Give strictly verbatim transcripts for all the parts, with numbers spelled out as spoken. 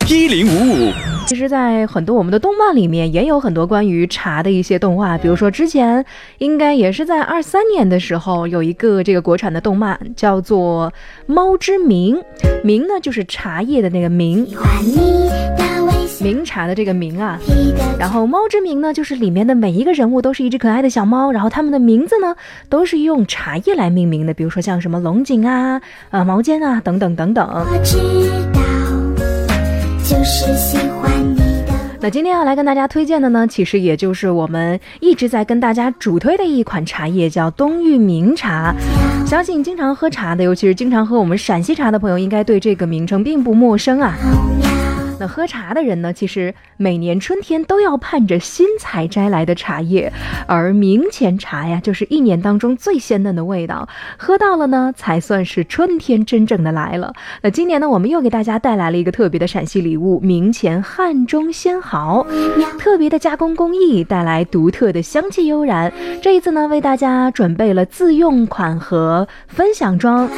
一零五五。 其实在很多我们的动漫里面也有很多关于茶的一些动画，比如说之前应该也是在二三年的时候有一个这个国产的动漫叫做猫之茗，茗呢就是茶叶的那个茗，茗茶的这个茗啊，然后猫之茗呢就是里面的每一个人物都是一只可爱的小猫，然后他们的名字呢都是用茶叶来命名的，比如说像什么龙井啊、呃毛尖啊等等等等。我知道就是喜欢你的。那今天要来跟大家推荐的呢，其实也就是我们一直在跟大家主推的一款茶叶，叫东域茗茶。相信经常喝茶的，尤其是经常喝我们陕西茶的朋友，应该对这个名称并不陌生啊。那喝茶的人呢，其实每年春天都要盼着新采摘来的茶叶，而茗前茶呀，就是一年当中最鲜嫩的味道，喝到了呢，才算是春天真正的来了。那今年呢，我们又给大家带来了一个特别的陕西礼物——茗前汉中仙毫，特别的加工工艺，带来独特的香气悠然。这一次呢，为大家准备了自用款和分享装，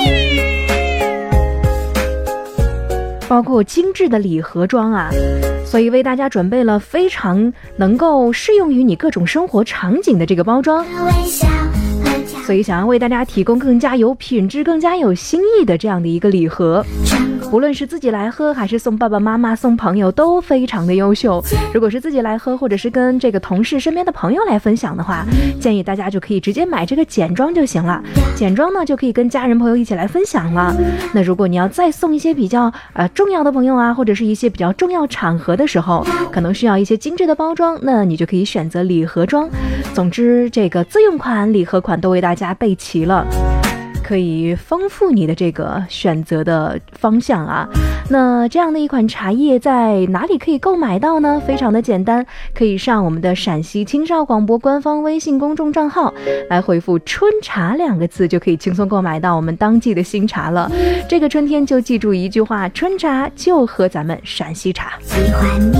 包括精致的礼盒装啊，所以为大家准备了非常能够适用于你各种生活场景的这个包装，所以想要为大家提供更加有品质、更加有新意的这样的一个礼盒，不论是自己来喝还是送爸爸妈妈、送朋友都非常的优秀。如果是自己来喝，或者是跟这个同事身边的朋友来分享的话，建议大家就可以直接买这个简装就行了，简装呢就可以跟家人朋友一起来分享了。那如果你要再送一些比较呃重要的朋友啊，或者是一些比较重要场合的时候，可能需要一些精致的包装，那你就可以选择礼盒装。总之这个自用款、礼盒款都为大家备齐了，可以丰富你的这个选择的方向啊。那这样的一款茶叶在哪里可以购买到呢？非常的简单，可以上我们的陕西青少广播官方微信公众账号来回复春茶两个字，就可以轻松购买到我们当季的新茶了。这个春天就记住一句话，春茶就喝咱们陕西茶。喜欢你